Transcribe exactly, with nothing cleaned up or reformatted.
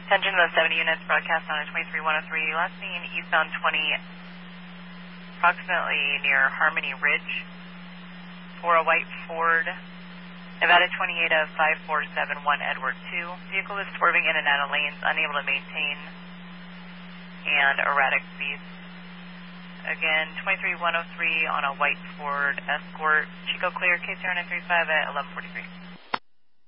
Attention to the seventy units broadcast on a twenty-three one oh three, last seen eastbound twenty, approximately near Harmony Ridge, for a white Ford, Nevada twenty-eight of five four seven one Edward two. Vehicle is swerving in and out of lanes, unable to maintain, and erratic speeds. Again, twenty-three one oh three on a white Ford Escort. Chico clear, K zero nine three five at eleven forty-three.